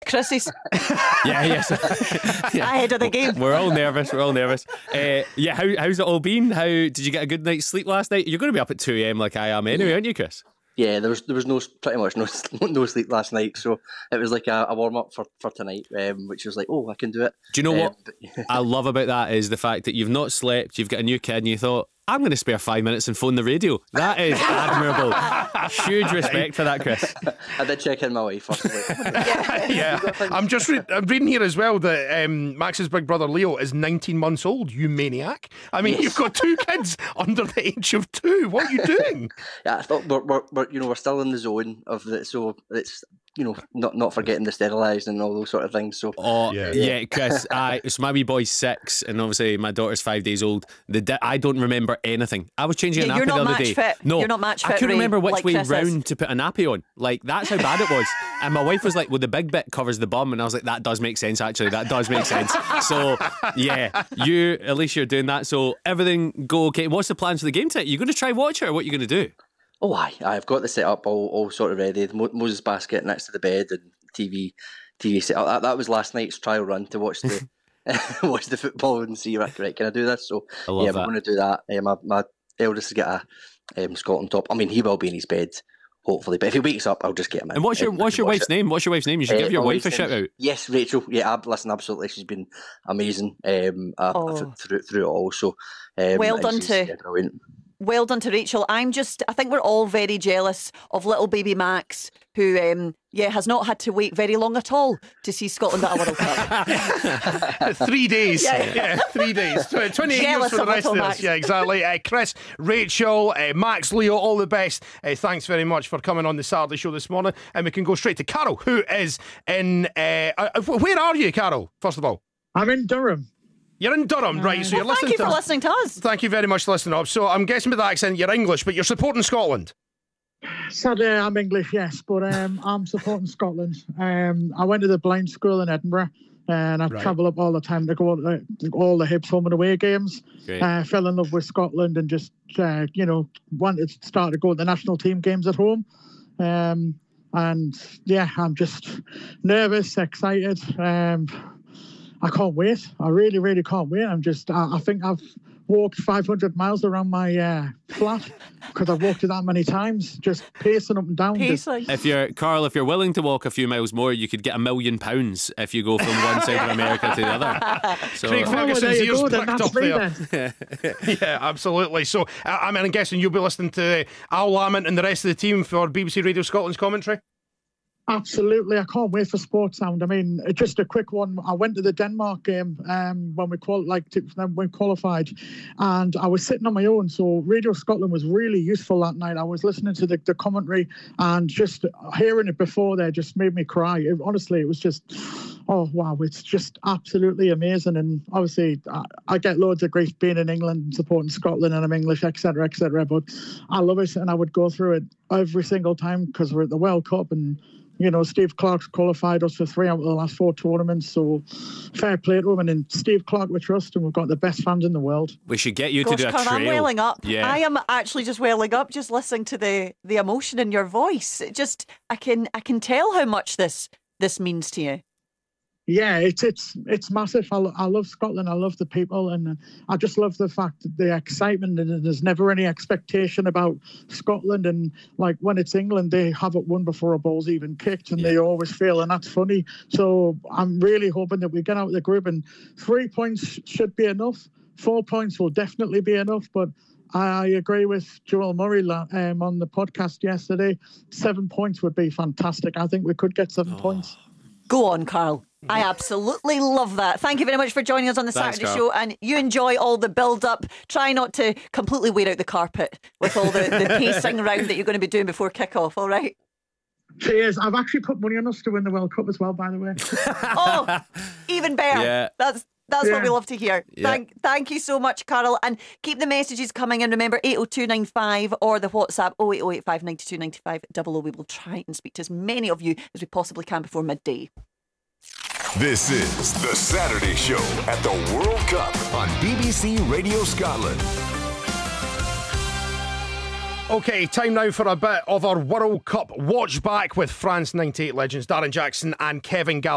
Chris's. Yes. Ahead of the game. We're all nervous. How's it all been? How did you get a good night's sleep last night? You're going to be up at 2 a.m. like I am anyway, aren't you, Chris? Yeah, there was pretty much no sleep last night, so it was like a warm up for tonight, which was like, oh, I can do it. Do you know what I love about that is the fact that you've not slept, you've got a new kid, and you thought, I'm going to spare 5 minutes and phone the radio. That is admirable. Huge respect for that, Chris. I did check in my wife first. Yeah, I'm reading here as well that Max's big brother Leo is 19 months old. You maniac! I mean, You've got 2 kids under the age of 2. What are you doing? Yeah, I thought we're still in the zone of the, so it's not forgetting the sterilised and all those sort of things. So yeah, Chris. So my wee boy's 6, and obviously my daughter's 5 days old. I don't remember anything. I was changing a nappy the other day. Fit. No, you're not match fit. I couldn't remember which way Chris round to put a nappy on. Like, that's how bad it was. And my wife was like, well, the big bit covers the bum, and I was like, that does make sense. Actually, that does make sense. So yeah, at least you're doing that. So everything go okay. What's the plans for the game tonight? You going to try watch it, or what are you going to do? Oh, I've got the setup all sort of ready. The Moses basket next to the bed and TV setup. That was last night's trial run to watch the watch the football and see, right, can I do this? So we're going to do that. My eldest has got a Scotland top. I mean, he will be in his bed, hopefully. But if he wakes up, I'll just get him in. And what's your wife's name? What's your wife's name? You should give your wife a shout out. Yes, Rachel. Yeah, listen, absolutely. She's been amazing through it all. So well done to brilliant. Well done to Rachel. I think we're all very jealous of little baby Max, who has not had to wait very long at all to see Scotland at a World Cup. 3 days. Yeah, 3 days. 28 years for the rest of us. Yeah, exactly. Chris, Rachel, Max, Leo, all the best. Thanks very much for coming on the Saturday show this morning. And we can go straight to Carol, who is in... where are you, Carol, first of all? I'm in Durham. You're in Durham, right? So you're listening. Thank you for listening to us. Thank you very much for listening up. So I'm guessing with that accent you're English, but you're supporting Scotland. Sadly, I'm English, yes, but I'm supporting Scotland. I went to the blind school in Edinburgh, and I travel up all the time to go to all the Hibs home and away games. Fell in love with Scotland and just wanted to start to go to the national team games at home. And yeah, I'm just nervous, excited. I can't wait. I really, really can't wait. I think I've walked 500 miles around my flat because I've walked it that many times, just pacing up and down. If you're willing to walk a few miles more, you could get £1 million if you go from one side of America to the other. So, Craig Ferguson's ears pricked up there. Yeah, absolutely. So, I'm guessing you'll be listening to Al Lamont and the rest of the team for BBC Radio Scotland's commentary? Absolutely, I can't wait for Sports Sound. I mean, just a quick one. I went to the Denmark game when we qualified, and I was sitting on my own. So Radio Scotland was really useful that night. I was listening to the commentary, and just hearing it before there just made me cry. Honestly, it was just, oh wow, it's just absolutely amazing. And obviously, I get loads of grief being in England and supporting Scotland, and I'm English, etc., etc. But I love it, and I would go through it every single time because we're at the World Cup and. Steve Clarke's qualified us for 3 out of the last 4 tournaments, so fair play to him. And in Steve Clarke we trust, and we've got the best fans in the world. We should get you to do a trail. I'm welling up. Yeah. I am actually just welling up just listening to the emotion in your voice. I can tell how much this means to you. Yeah, it's massive. I love Scotland. I love the people, and I just love the fact that the excitement, and there's never any expectation about Scotland. And like when it's England, they haven't won before a ball's even kicked, and they always fail, and that's funny. So I'm really hoping that we get out of the group, and 3 points should be enough. 4 points will definitely be enough, but I agree with Joel Murray on the podcast yesterday. 7 points would be fantastic. I think we could get 7 points. Go on, Carl. I absolutely love that. Thank you very much for joining us on the Saturday show, and you enjoy all the build-up. Try not to completely wear out the carpet with all the pacing round that you're going to be doing before kick-off, all right? Cheers. I've actually put money on us to win the World Cup as well, by the way. Oh, even better. Yeah. That's what we love to hear. Yeah. Thank you so much, Carol. And keep the messages coming in. Remember, 80295 or the WhatsApp 08085 92 95 00. We will try and speak to as many of you as we possibly can before midday. This is The Saturday Show at the World Cup on BBC Radio Scotland. Okay, time now for a bit of our World Cup watch back with France 98 legends Darren Jackson and Kevin Gallagher.